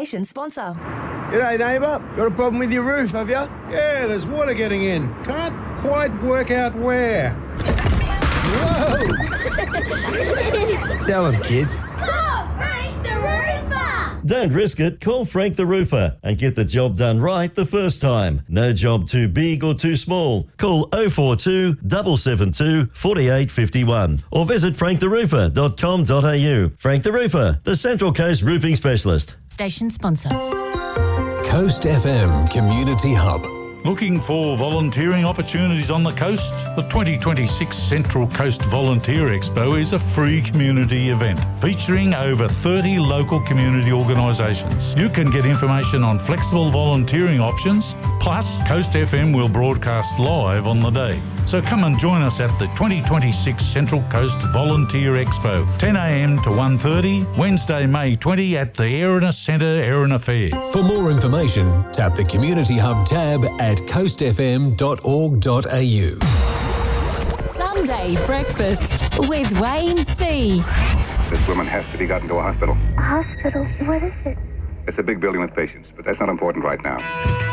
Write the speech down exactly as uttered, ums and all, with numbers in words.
station sponsor. G'day, neighbour. Got a problem with your roof, have you? Yeah, there's water getting in. Can't quite work out where. Whoa! Tell them, kids. Call Frank the Roofer! Don't risk it. Call Frank the Roofer and get the job done right the first time. No job too big or too small. Call oh four two, seven seven two, four eight five one or visit frank the roofer dot com dot a u. Frank the Roofer, the Central Coast roofing specialist. Station sponsor. Coast F M Community Hub. Looking for volunteering opportunities on the coast? The twenty twenty-six Central Coast Volunteer Expo is a free community event featuring over thirty local community organisations. You can get information on flexible volunteering options, plus Coast F M will broadcast live on the day. So come and join us at the twenty twenty-six Central Coast Volunteer Expo, ten a m to one thirty, Wednesday, May twentieth at the Erina Centre, Erina Fair. For more information, tap the Community Hub tab at coast f m dot org dot a u. Sunday breakfast with Wayne C. This woman has to be gotten to a hospital. Hospital? What is it? It's a big building with patients, but that's not important right now.